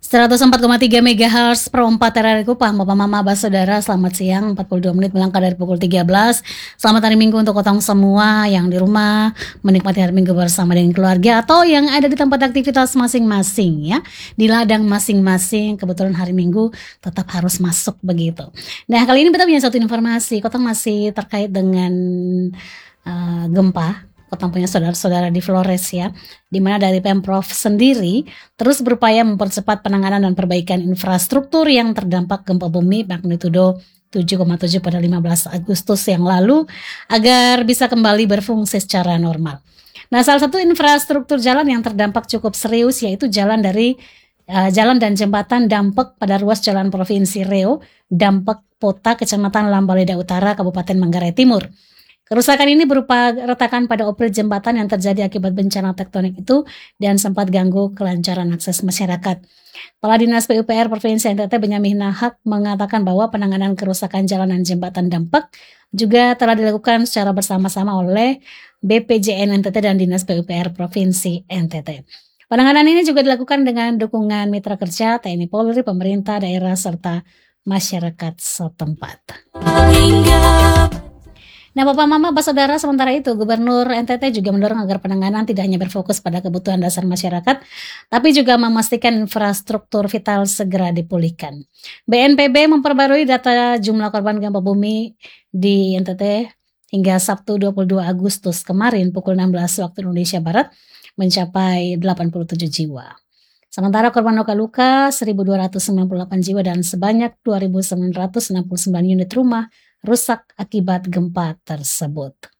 104,3 MHz per 4 RRI Kupang. Bapak Mama Abah Saudara, selamat siang. 42 menit melangkah dari pukul 13. Selamat hari Minggu untuk kotong semua yang di rumah menikmati hari Minggu bersama dengan keluarga atau yang ada di tempat aktivitas masing-masing ya, di ladang masing-masing. Kebetulan hari Minggu tetap harus masuk begitu. Nah, kali ini kita punya satu informasi. Kotong masih terkait dengan gempa. Kotong punya saudara-saudara di Flores ya, di mana dari Pemprov sendiri terus berupaya mempercepat penanganan dan perbaikan infrastruktur yang terdampak gempa bumi magnitudo 7,7 pada 15 Agustus yang lalu agar bisa kembali berfungsi secara normal. Nah, salah satu infrastruktur jalan yang terdampak cukup serius yaitu jalan dan jembatan Dampek pada ruas Jalan Provinsi Riau, Dampek Pota, Kecamatan Lambaleda Utara, Kabupaten Manggarai Timur. Kerusakan ini berupa retakan pada oprit jembatan yang terjadi akibat bencana tektonik itu dan sempat ganggu kelancaran akses masyarakat. Kepala Dinas PUPR Provinsi NTT Benyamin Nahak mengatakan bahwa penanganan kerusakan jalan dan jembatan Dampek juga telah dilakukan secara bersama-sama oleh BPJN NTT dan Dinas PUPR Provinsi NTT. Penanganan ini juga dilakukan dengan dukungan mitra kerja, TNI Polri, pemerintah daerah, serta masyarakat setempat. Nah, Bapak Mama, Bapak Saudara, sementara itu Gubernur NTT juga mendorong agar penanganan tidak hanya berfokus pada kebutuhan dasar masyarakat, tapi juga memastikan infrastruktur vital segera dipulihkan. BNPB memperbarui data jumlah korban gempa bumi di NTT hingga Sabtu 22 Agustus kemarin pukul 16 waktu Indonesia Barat mencapai 87 jiwa. Sementara korban luka-luka 1.298 jiwa dan sebanyak 2.969 unit rumah rusak akibat gempa tersebut.